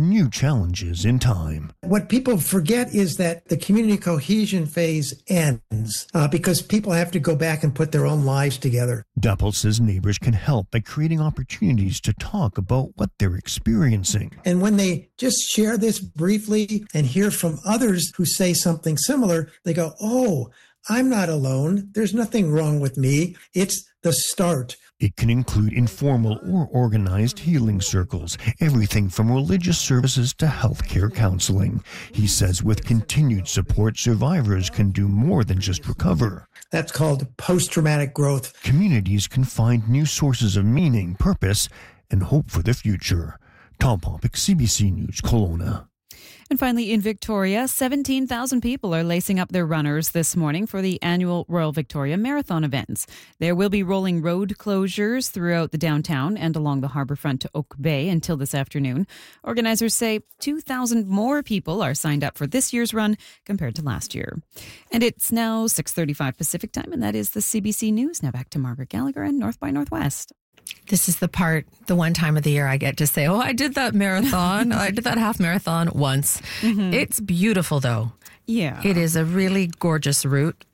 new challenges in time. What people forget is that the community cohesion phase ends because people have to go back and put their own lives together. Duppel says neighbors can help by creating opportunities to talk about what they're experiencing. And when they just share this briefly and hear from others who say something similar, they go, oh, I'm not alone. There's nothing wrong with me. It's the start. It can include informal or organized healing circles, everything from religious services to healthcare counseling. He says with continued support, survivors can do more than just recover. That's called post-traumatic growth. Communities can find new sources of meaning, purpose, and hope for the future. Tom Popick, CBC News, Kelowna. And finally, in Victoria, 17,000 people are lacing up their runners this morning for the annual Royal Victoria Marathon events. There will be rolling road closures throughout the downtown and along the harbourfront to Oak Bay until this afternoon. Organizers say 2,000 more people are signed up for this year's run compared to last year. And it's now 6:35 Pacific time, and that is the CBC News. Now back to Margaret Gallagher and North by Northwest. This is the one time of the year I get to say, oh, I did that marathon. I did that half marathon once. Mm-hmm. It's beautiful, though. Yeah. It is a really gorgeous route.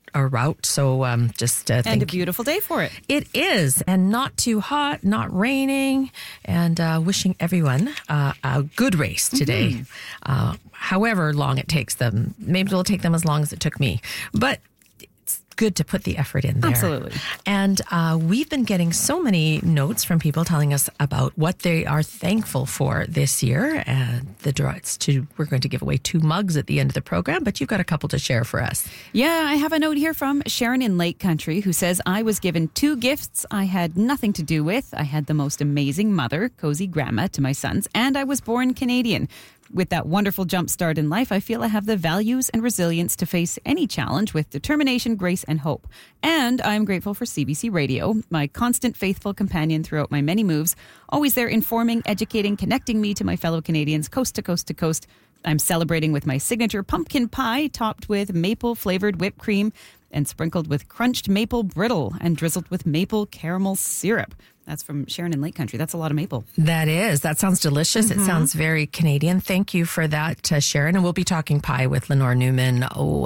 So and a beautiful day for it. It is, and not too hot, not raining, and wishing everyone a good race today. Mm-hmm. However long it takes them, maybe it'll take them as long as it took me, but good to put the effort in there. Absolutely. And we've been getting so many notes from people telling us about what they are thankful for this year. And we're going to give away 2 mugs at the end of the program, but you've got a couple to share for us. Yeah, I have a note here from Sharon in Lake Country who says, I was given 2 gifts I had nothing to do with. I had the most amazing mother, cozy grandma to my sons, and I was born Canadian. With that wonderful jump start in life, I feel I have the values and resilience to face any challenge with determination, grace, and hope. And I'm grateful for CBC Radio, my constant faithful companion throughout my many moves, always there informing, educating, connecting me to my fellow Canadians coast to coast to coast. I'm celebrating with my signature pumpkin pie topped with maple-flavored whipped cream and sprinkled with crunched maple brittle and drizzled with maple caramel syrup. That's from Sharon in Lake Country. That's a lot of maple. That is. That sounds delicious. Mm-hmm. It sounds very Canadian. Thank you for that, Sharon. And we'll be talking pie with Lenore Newman,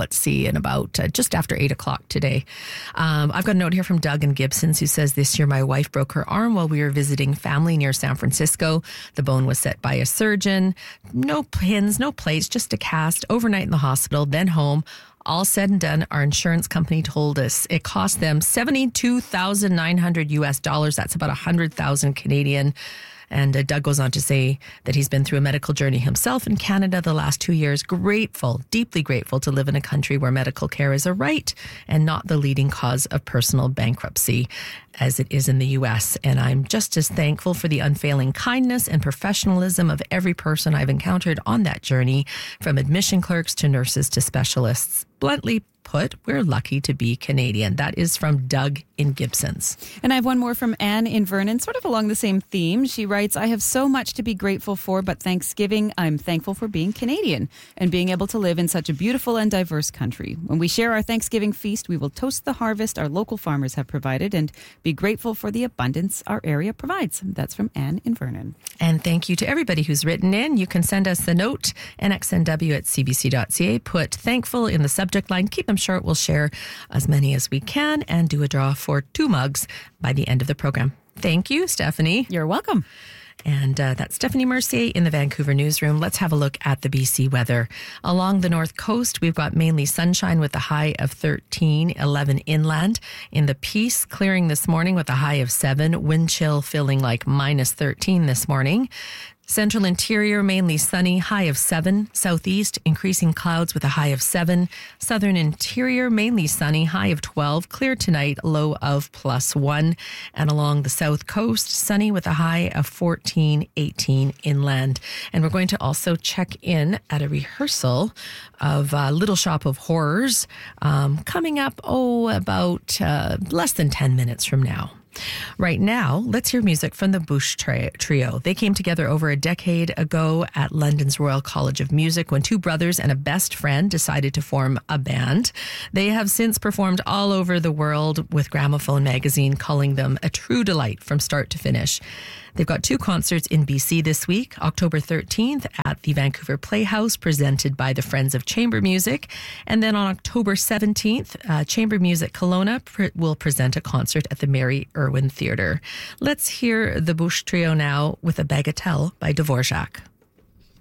in about just after 8 o'clock today. I've got a note here from Doug in Gibsons who says, this year my wife broke her arm while we were visiting family near San Francisco. The bone was set by a surgeon. No pins, no plates, just a cast. Overnight in the hospital, then home. All said and done, our insurance company told us it cost them $72,900 US. That's about 100,000 Canadian. And Doug goes on to say that he's been through a medical journey himself in Canada the last 2 years. Grateful, deeply grateful to live in a country where medical care is a right and not the leading cause of personal bankruptcy as it is in the U.S. And I'm just as thankful for the unfailing kindness and professionalism of every person I've encountered on that journey, from admission clerks to nurses to specialists. Bluntly put, we're lucky to be Canadian. That is from Doug in Gibsons. And I have one more from Anne in Vernon, sort of along the same theme. She writes, I have so much to be grateful for, but Thanksgiving, I'm thankful for being Canadian and being able to live in such a beautiful and diverse country. When we share our Thanksgiving feast, we will toast the harvest our local farmers have provided and be grateful for the abundance our area provides. That's from Anne in Vernon. And thank you to everybody who's written in. You can send us the note, nxnw@cbc.ca. Put thankful in the subject line. Keep them short. We'll share as many as we can and do a draw for 2 mugs by the end of the program. Thank you, Stephanie. You're welcome. And that's Stephanie Mercier in the Vancouver newsroom. Let's have a look at the BC weather. Along the north coast, we've got mainly sunshine with a high of 13, 11 inland. In the Peace, clearing this morning with a high of 7. Wind chill feeling like minus 13 this morning. Central interior, mainly sunny, high of 7. Southeast, increasing clouds with a high of 7. Southern interior, mainly sunny, high of 12. Clear tonight, low of +1. And along the south coast, sunny with a high of 14, 18 inland. And we're going to also check in at a rehearsal of Little Shop of Horrors coming up, about less than 10 minutes from now. Right now, let's hear music from the Bush Trio. They came together over a decade ago at London's Royal College of Music when 2 brothers and a best friend decided to form a band. They have since performed all over the world, with Gramophone magazine calling them a true delight from start to finish. They've got 2 concerts in BC this week. October 13th at the Vancouver Playhouse, presented by the Friends of Chamber Music. And then on October 17th, Chamber Music Kelowna will present a concert at the Mary Irwin Theatre. Let's hear the Bouche Trio now with a Bagatelle by Dvorak.